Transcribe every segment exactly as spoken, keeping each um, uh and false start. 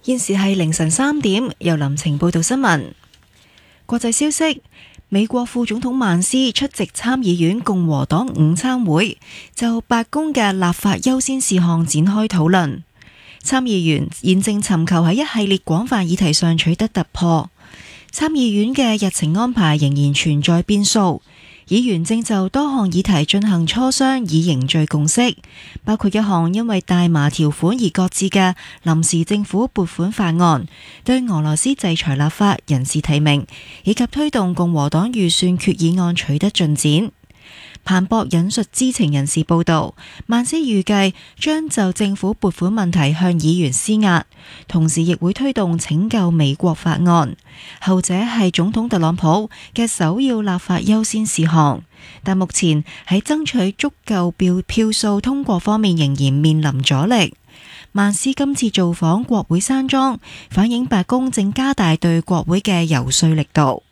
現時係凌晨三點，由林晴報道新聞。國際消息：美國副總統曼斯出席參議院共和黨午餐會，就白宮嘅立法優先事項展開討論。參議員現正尋求喺一系列廣泛議題上取得突破。參議院嘅日程安排仍然存在變數。議員正就多項議題進行磋商，以凝聚共識，包括一項因為大麻條款而擱置嘅臨時政府撥款法案、對俄羅斯制裁立法、人事提名，以及推動共和黨預算決議案取得進展。彭博引述知情人士報道，曼斯預計將就政府撥款問題向議員施壓，同時亦會推動拯救美國法案，後者係總統特朗普嘅首要立法優先事項，但目前喺爭取足夠票票數通過方面仍然面臨阻力。曼斯今次造訪國會山莊，反映白宮正加大對國會嘅遊說力度。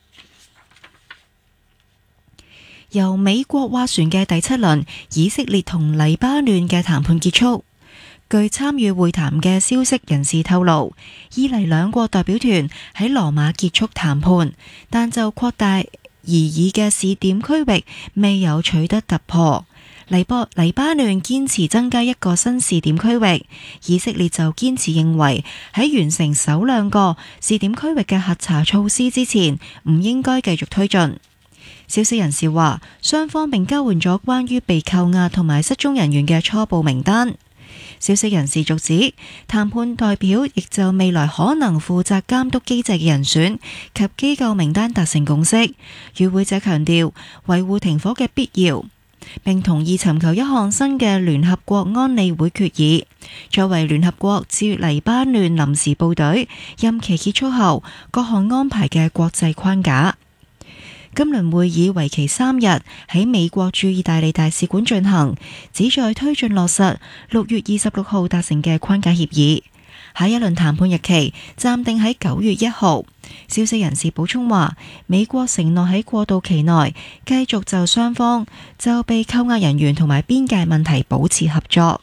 由美國斡旋嘅第七輪以色列同黎巴嫩嘅談判結束。據參與會談嘅消息人士透露，伊黎兩國代表團喺羅馬結束談判，但就擴大而議嘅試點區域未有取得突破。黎巴黎巴嫩堅持增加一個新試點區域，以色列就堅持認為喺完成首兩個試點區域嘅核查措施之前，唔應該繼續推進。消息人士話，雙方並交換咗關於被扣押同埋失蹤人員嘅初步名單。消息人士續指，談判代表亦就未來可能負責監督機制嘅人選及機構名單達成共識。與會者強調維護停火嘅必要，並同意尋求一項新嘅聯合國安理會決議，作為聯合國駐黎巴嫩臨時部隊任期結束後各項安排嘅國際框架。今輪會議為期三日，喺美國駐意大利大使館進行，旨在推進落實六月二十六號達成嘅框架協議。下一輪談判日期暫定喺九月一號。消息人士補充話，美國承諾喺過渡期內繼續就雙方就被扣押人員同埋邊界問題保持合作。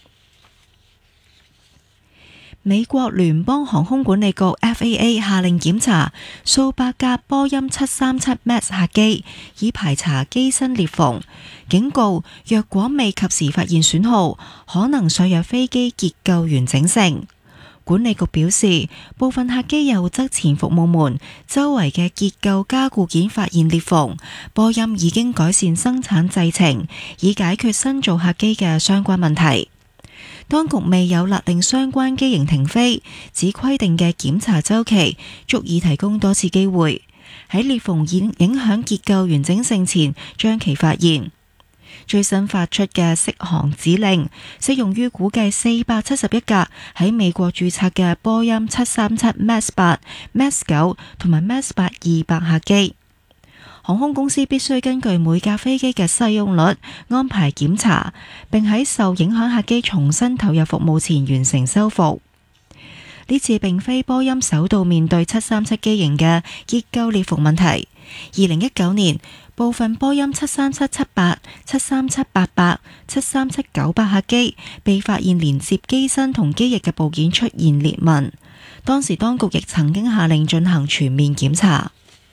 美國聯邦航空管理局 F A A 下令檢查數百架波音七三七 Max 客機，以排查機身裂縫，警告若果未及時發現損耗，可能削弱飛機結構完整性。管理局表示，部分客機右側前服務門周圍嘅結構加固件發現裂縫，波音已經改善生產製程，以解決新造客機嘅相關問題。當局未有勒令相關機型停飛，只規定嘅檢查週期足以提供多次機會，喺裂縫影影響結構完整性前將其發現。最新發出嘅適航指令適用於估計四百七十一架喺美國註冊嘅波音七三七 Max 八、Max 九同埋 Max 八二百客機。航空公司必須根據每架飛機嘅使用率安排檢查，並喺受影響客機重新投入服務前完成修復。呢次並非波音首度面對七三七機型嘅結構裂縫問題。二零一九年，部分波音七三七七八、七三七八八、七三七九八客機被發現連接機身同機翼嘅部件出現裂紋，當時當局亦曾經下令進行全面檢查。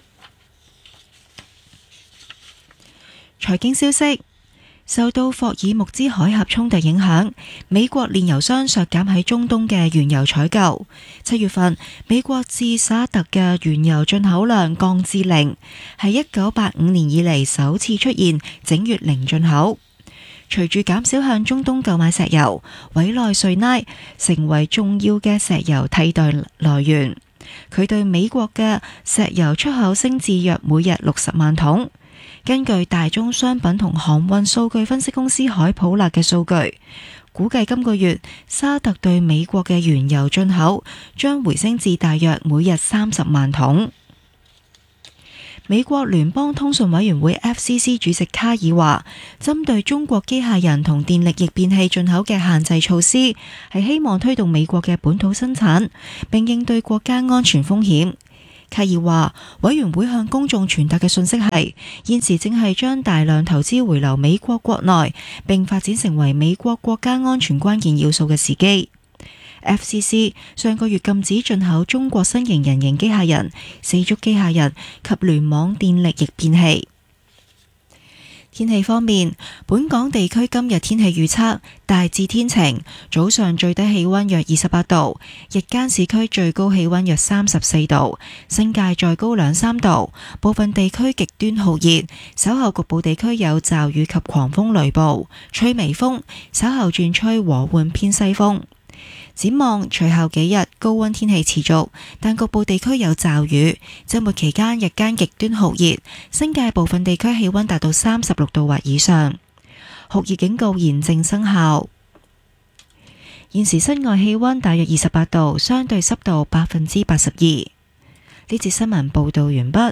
財經消息：受到霍爾木茲海峽衝突影響，美國煉油商削減喺中東嘅原油採購。七月份，美國至沙特嘅原油進口量降至零，係一九八五年以嚟首次出現整月零進口。隨住減少向中東購買石油，委內瑞拉成為重要嘅石油替代來源。佢對美國嘅石油出口升至約每日六十萬桶。根據大宗商品同航運數據分析公司海普勒嘅數據，估計今個月沙特對美國嘅原油進口將回升至大約每日三十萬桶。美國聯邦通訊委員會 F C C 主席卡爾話，針對中國機械人同電力逆變器進口嘅限制措施，係希望推動美國嘅本土生產，並應對國家安全風險。卡爾話，委員會向公眾傳達嘅信息係，現時正係將大量投資回流美國國內，並發展成為美國國家安全關鍵要素嘅時機。 F C C 上個月禁止進口中國新型人形機械人、四足機械人及聯網電力逆變器。天氣方面，本港地區今日天氣預測大致天晴，早上最低氣溫約二十八度，日間市區最高氣溫約三十四度，新界再高兩三度，部分地區極端酷熱，稍後局部地區有驟雨及狂風雷暴，吹微風，稍後轉吹和緩偏西風。展望隨後幾日高溫天氣持續，但局部地區有驟雨。週末期間日間極端酷熱，新界部分地區氣溫達到三十六度或以上，酷熱警告現正生效。現時室外氣溫大約二十八度，相對濕度百分之八十二。呢節新聞報道完畢。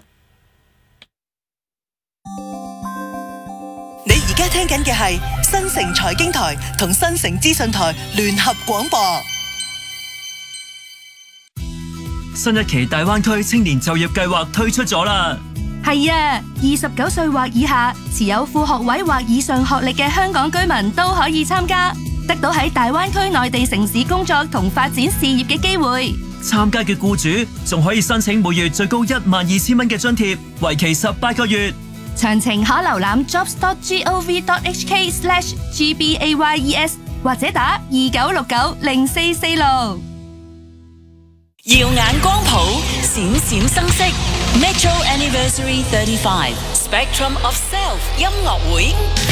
你而家聽緊嘅係新城財經台同新城資訊台聯合廣播。 新一期大灣區青年就業計劃推出咗啦！ 係啊，二十九歲或以下，持有副學位或以上學歷嘅香港居民都可以參加，得到喺大灣區內地城市工作同發展事業嘅機會。 參加嘅僱主仲可以申請每月最高一萬二千蚊嘅津貼，為期十八個月。 詳情可瀏覽 jobs dot gov dot hk slash gbayes 或者打二九六九零四四六。 耀眼光譜，閃閃生色 ，Metro Anniversary thirty-five Spectrum of Self 音樂會。